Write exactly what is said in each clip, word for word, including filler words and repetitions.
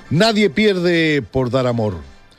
Nadie pierde por dar amor.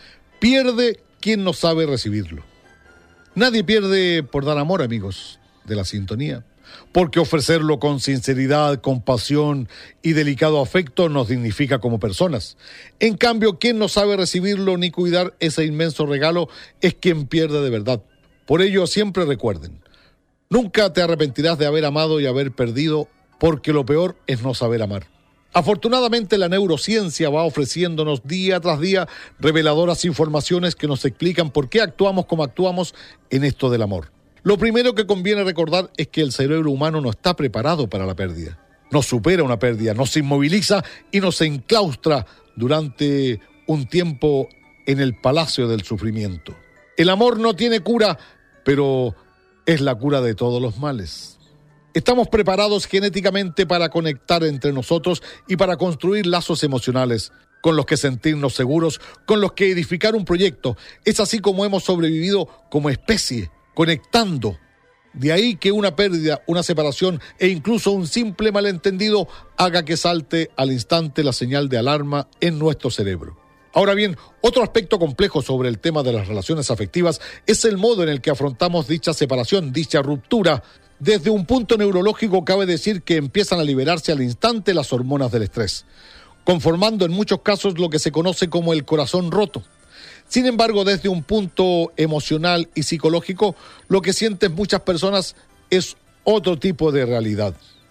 Pierde quien no sabe recibirlo. Nadie pierde por dar amor, amigos de la sintonía, porque ofrecerlo con sinceridad, compasión y delicado afecto nos dignifica como personas. En cambio, quien no sabe recibirlo ni cuidar ese inmenso regalo es quien pierde de verdad. Por ello, siempre recuerden, nunca te arrepentirás de haber amado y haber perdido, porque lo peor es no saber amar. Afortunadamente, la neurociencia va ofreciéndonos día tras día reveladoras informaciones que nos explican por qué actuamos como actuamos en esto del amor. Lo primero que conviene recordar es que el cerebro humano no está preparado para la pérdida. Nos supera una pérdida, nos inmoviliza y nos enclaustra durante un tiempo en el palacio del sufrimiento. El amor no tiene cura, pero es la cura de todos los males. Estamos preparados genéticamente para conectar entre nosotros y para construir lazos emocionales con los que sentirnos seguros, con los que edificar un proyecto. Es así como hemos sobrevivido como especie, conectando. De ahí que una pérdida, una separación e incluso un simple malentendido haga que salte al instante la señal de alarma en nuestro cerebro. Ahora bien, otro aspecto complejo sobre el tema de las relaciones afectivas es el modo en el que afrontamos dicha separación, dicha ruptura. Desde un punto neurológico cabe decir que empiezan a liberarse al instante las hormonas del estrés, conformando en muchos casos lo que se conoce como el corazón roto. Sin embargo, desde un punto emocional y psicológico, lo que sienten muchas personas es otro tipo de realidad.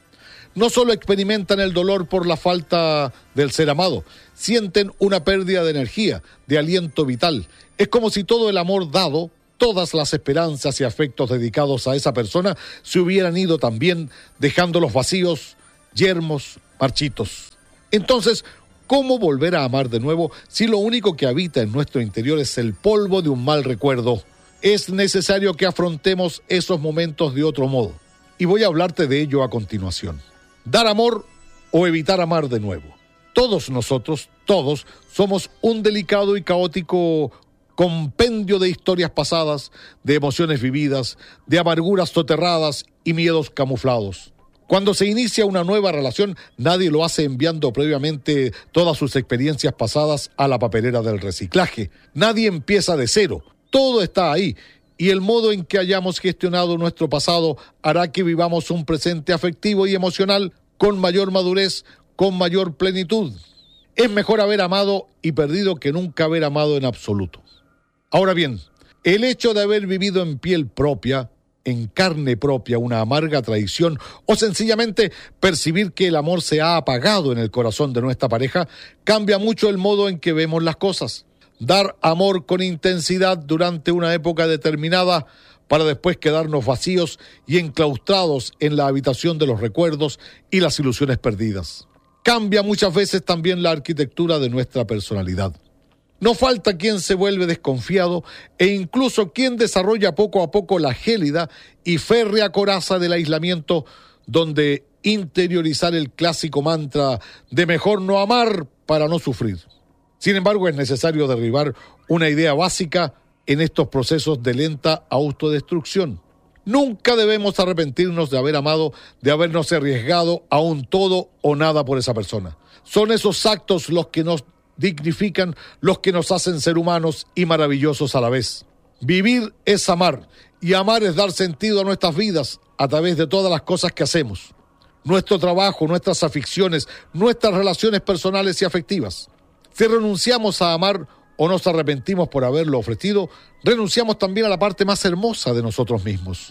No solo experimentan el dolor por la falta del ser amado, sienten una pérdida de energía, de aliento vital. Es como si todo el amor dado, todas las esperanzas y afectos dedicados a esa persona se hubieran ido también, dejándolos vacíos, yermos, marchitos. Entonces, ¿cómo volver a amar de nuevo si lo único que habita en nuestro interior es el polvo de un mal recuerdo? Es necesario que afrontemos esos momentos de otro modo. Y voy a hablarte de ello a continuación. Dar amor o evitar amar de nuevo. Todos nosotros, todos, somos un delicado y caótico compendio de historias pasadas, de emociones vividas, de amarguras soterradas y miedos camuflados. Cuando se inicia una nueva relación, nadie lo hace enviando previamente todas sus experiencias pasadas a la papelera del reciclaje. Nadie empieza de cero. Todo está ahí. Y el modo en que hayamos gestionado nuestro pasado hará que vivamos un presente afectivo y emocional con mayor madurez, con mayor plenitud. Es mejor haber amado y perdido que nunca haber amado en absoluto. Ahora bien, el hecho de haber vivido en piel propia, en carne propia, una amarga traición o sencillamente percibir que el amor se ha apagado en el corazón de nuestra pareja, cambia mucho el modo en que vemos las cosas. Dar amor con intensidad durante una época determinada para después quedarnos vacíos y enclaustrados en la habitación de los recuerdos y las ilusiones perdidas. Cambia muchas veces también la arquitectura de nuestra personalidad. No falta quien se vuelve desconfiado e incluso quien desarrolla poco a poco la gélida y férrea coraza del aislamiento, donde interiorizar el clásico mantra de mejor no amar para no sufrir. Sin embargo, es necesario derribar una idea básica en estos procesos de lenta autodestrucción. Nunca debemos arrepentirnos de haber amado, de habernos arriesgado a un todo o nada por esa persona. Son esos actos los que nos dignifican, los que nos hacen ser humanos y maravillosos a la vez. Vivir es amar, y amar es dar sentido a nuestras vidas a través de todas las cosas que hacemos. Nuestro trabajo, nuestras aficiones, nuestras relaciones personales y afectivas. Si renunciamos a amar o nos arrepentimos por haberlo ofrecido, renunciamos también a la parte más hermosa de nosotros mismos.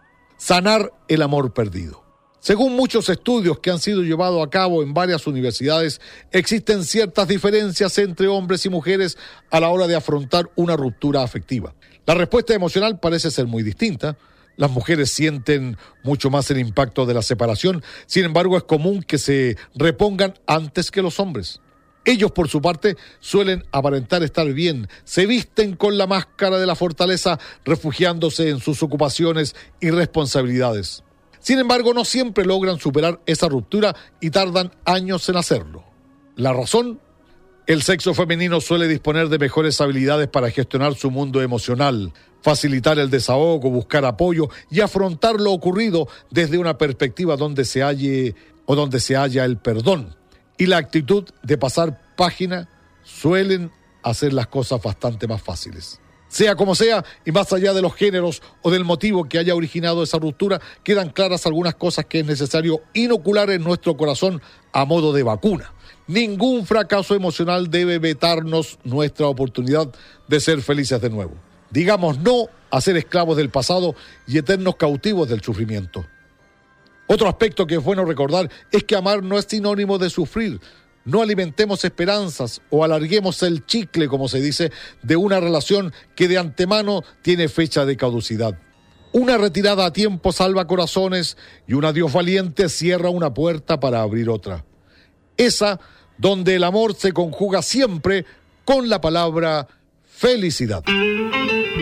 Sanar el amor perdido. Según muchos estudios que han sido llevados a cabo en varias universidades, existen ciertas diferencias entre hombres y mujeres a la hora de afrontar una ruptura afectiva. La respuesta emocional parece ser muy distinta. Las mujeres sienten mucho más el impacto de la separación, sin embargo es común que se repongan antes que los hombres. Ellos, por su parte, suelen aparentar estar bien, se visten con la máscara de la fortaleza, refugiándose en sus ocupaciones y responsabilidades. Sin embargo, no siempre logran superar esa ruptura y tardan años en hacerlo. ¿La razón? El sexo femenino suele disponer de mejores habilidades para gestionar su mundo emocional, facilitar el desahogo, buscar apoyo y afrontar lo ocurrido desde una perspectiva donde se halle o donde se halla el perdón y la actitud de pasar página suelen hacer las cosas bastante más fáciles. Sea como sea, y más allá de los géneros o del motivo que haya originado esa ruptura, quedan claras algunas cosas que es necesario inocular en nuestro corazón a modo de vacuna. Ningún fracaso emocional debe vetarnos nuestra oportunidad de ser felices de nuevo. Digamos no a ser esclavos del pasado y eternos cautivos del sufrimiento. Otro aspecto que es bueno recordar es que amar no es sinónimo de sufrir. No alimentemos esperanzas o alarguemos el chicle, como se dice, de una relación que de antemano tiene fecha de caducidad. Una retirada a tiempo salva corazones y un adiós valiente cierra una puerta para abrir otra. Esa donde el amor se conjuga siempre con la palabra felicidad.